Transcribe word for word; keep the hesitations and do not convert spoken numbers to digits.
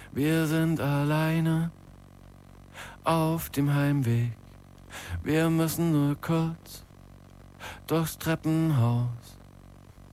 Wir sind alleine auf dem Heimweg. Wir müssen nur kurz durchs Treppenhaus.